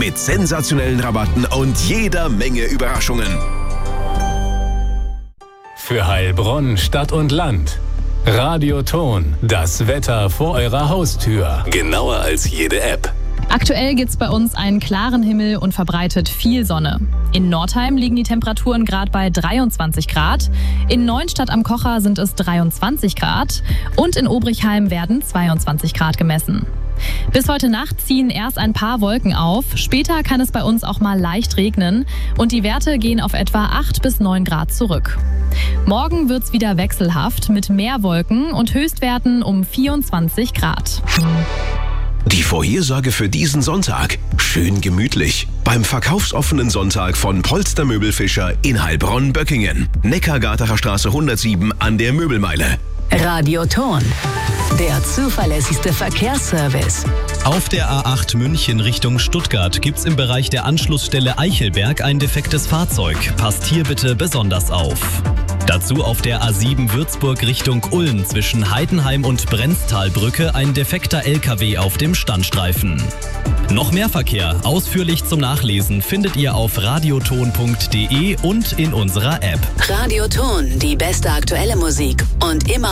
mit sensationellen Rabatten und jeder Menge Überraschungen. Für Heilbronn, Stadt und Land. Radioton, das Wetter vor eurer Haustür. Genauer als jede App. Aktuell gibt's bei uns einen klaren Himmel und verbreitet viel Sonne. In Nordheim liegen die Temperaturen gerade bei 23 Grad. In Neuenstadt am Kocher sind es 23 Grad. Und in Obrichheim werden 22 Grad gemessen. Bis heute Nacht ziehen erst ein paar Wolken auf. Später kann es bei uns auch mal leicht regnen. Und die Werte gehen auf etwa 8 bis 9 Grad zurück. Morgen wird's wieder wechselhaft mit mehr Wolken und Höchstwerten um 24 Grad. Die Vorhersage für diesen Sonntag. Schön gemütlich. Beim verkaufsoffenen Sonntag von Polstermöbel Fischer in Heilbronn-Böckingen. Neckargartener Straße 107 an der Möbelmeile. Radioton, der zuverlässigste Verkehrsservice. Auf der A8 München Richtung Stuttgart gibt's im Bereich der Anschlussstelle Eichelberg ein defektes Fahrzeug. Passt hier bitte besonders auf. Dazu auf der A7 Würzburg Richtung Ulm zwischen Heidenheim und Brenztalbrücke ein defekter LKW auf dem Standstreifen. Noch mehr Verkehr, ausführlich zum Nachlesen, findet ihr auf radioton.de und in unserer App. Radioton, die beste aktuelle Musik und immer